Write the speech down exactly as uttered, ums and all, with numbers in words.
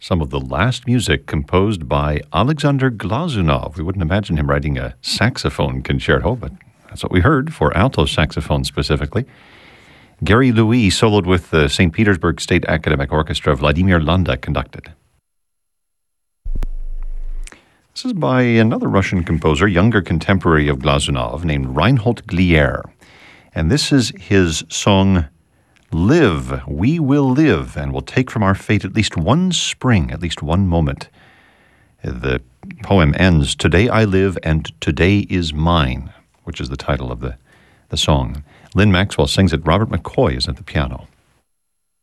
some of the last music composed by Alexander Glazunov. We wouldn't imagine him writing a saxophone concerto, but that's what we heard for alto saxophone specifically. Gary Louis soloed with the Saint Petersburg State Academic Orchestra. Vladimir Landa conducted. This is by another Russian composer, younger contemporary of Glazunov, named Reinhold Glier. And this is his song, Live, We Will Live, and we'll take from our fate at least one spring, at least one moment. The poem ends, Today I live and today is mine, which is the title of the, the song. Lynn Maxwell sings it. Robert McCoy is at the piano.